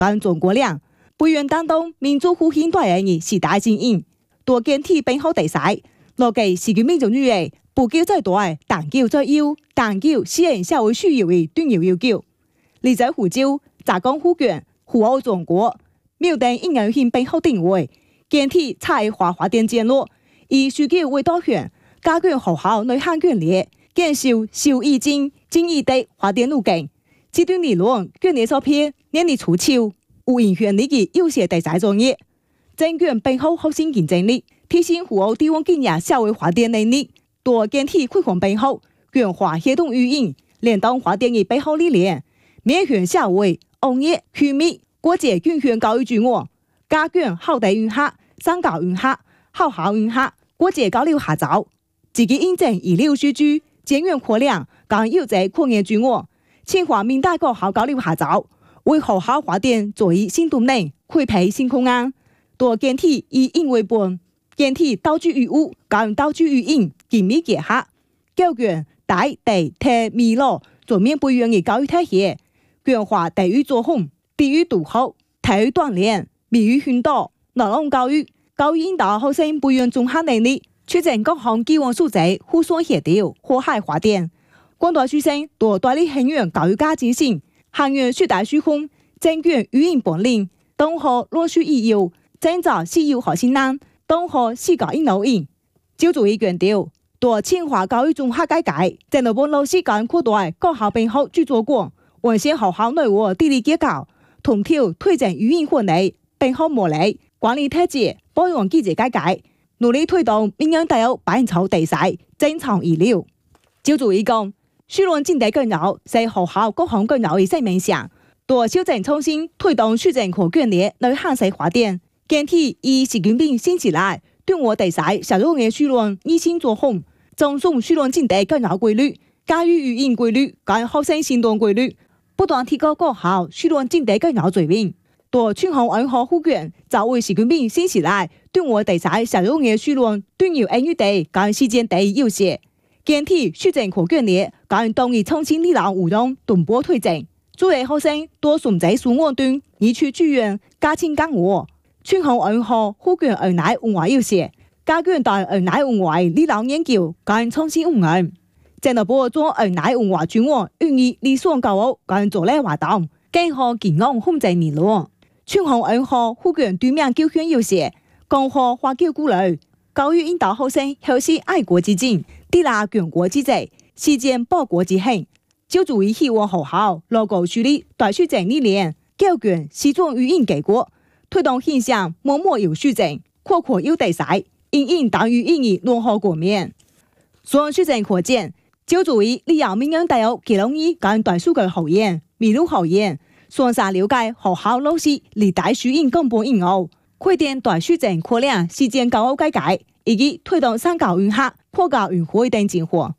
跟中国两委员当中民主复兴队员是大精英，多建体背后第赛，落给习近平总主席不久再大，但久再优，但久私人社會需要嘅重要要求。你在湖州、浙江福建、湖澳中國，苗定應用性背後定位，建體採華發電戰略，以數據為導向，加強學校內涵建立，建設小已經精益的發電路徑。這段理論建立照片，年年出秋，有影響力嘅有些第三專業，增強背後核心競爭力，提升湖澳地方經驗社會發電能力。多建體開放背後，強化協同運營，聯動發電嘅背後力量，面向社會、行業、區域、國際均衡教育主我，加強校地文化、商教文化、學校文化、國際交流合作，積極驗證醫療數據，減緩擴量，更有在擴業主我，強化民大各校交流合作，為學校發電做以新動能，開闢新空間。多建體以應為本，建體道具與物，跟道具與應緊密結合，加強大地鐵米路全面培養嘅教育體系，強化地域作風、地域獨學、體育鍛鍊、美育訓導、勞動教育，教育引導學生培養綜合能力，促進各項基本素質互相協調、和諧發展。廣大學生多大力弘揚教育家精神，涵養學大書風，增強語言本領，當學論述意義，增造私有學生難，當學思考引導引。趙主席強調，多強化教育綜合改革，在內部老師間擴大各校背後著作館，完善學校內外地理結構，同調推進語言學內背後模擬管理體制，包容機制改革，努力推動民營大學辦籌地勢，增強醫療。趙主席講，書論政治教育是學校各項教育嘅生命線，多修正創新，推動書政可建立內涵式發展。建體以習近平新時代對我地勢實用嘅書論以新作風，總送書論政治教育規律、教育語言規律、跟學生行動規律，不斷提高各校書論政治教育水平。多全校愛好護卷，就為習近平新時代對我地勢實用嘅書論對有恩於地跟時間地優勢。建體書政可建立，跟當以創新力量互動同步推進，作為學生多選擇書我端，以處資源加強感悟。全校愛好護卷兒奶文化優勢，加強對兒奶文化力量研究跟創新運用。在內部做兒奶文化專項運用理想教育跟作例活動，更好健康控制年齡。全校愛好護卷對面教學優勢，講好華教鼓勵，教育引導學生學習愛國之情，砥礪強國之志，實踐報國之行。就主義希望學校牢固樹立大書政理念，教卷實踐語言結果。推動現象默默有書政，擴闊有地勢，因應當語言嘅聯合國面。雙書政擴展，就主義利用民營大學基隆醫跟大數據學院、米路學院，雙三了解學校老師離大書院根本應用，擴展大書政擴量實踐教育改革，以及推動商教文化、科教文化等進化。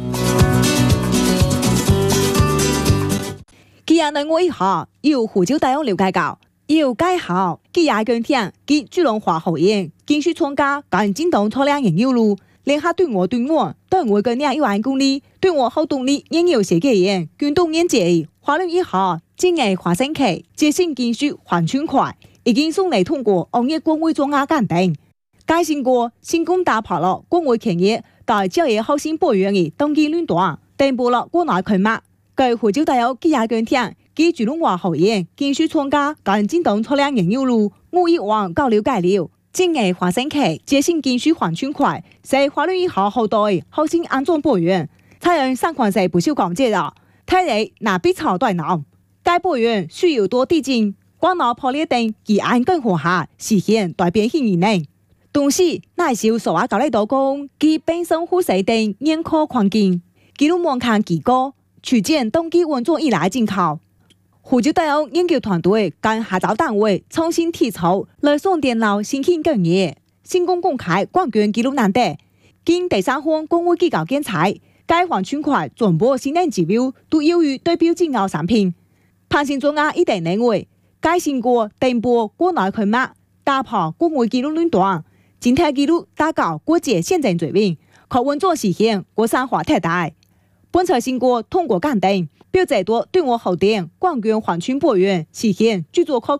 今日內我以下由湖州大學了解到。有介紹基亞工廳及巨龍華學院建築專家跟精通測量研究路，聯合對我對我個兩1萬公里對我好動力研究設計員運動研究花了一下今年華生期接新建築環村塊已經順利通過行業工會專家鑑定，介紹過成功打破了工會企業大就業後線保員嘅登記壟斷，訂報了國內開幕。據湖州大學基亞工廳及巨龍華學院建築專家跟精通測量研究路5億元交流解了，今年華生期接新建築環村塊是花了一下後代後線安裝保員，採用3款式不鏽鋼接了，睇嚟那必炒對腦。該保員需要多地震、光腦破裂等而按更和下實現大變形能力。同時耐受所話交流多工及本身呼吸等嚴苛環境，記錄門檻極高，取件登記運作以來進口。湖州大學研究團隊跟合作單位創新提出來送電腦新興工業，成功公開關鍵記錄難得，經第三方公會機構檢查，該環村塊全部性能指標都優於對標進口產品。潘新專家一定認為，該成果訂報國內開幕，打破公會記錄壟斷，整體記錄達到國際先進水平，可穩坐實現國產化替代。本次成果通過鑑定，標誌着對我後天關鍵環村保員實現著作可靠。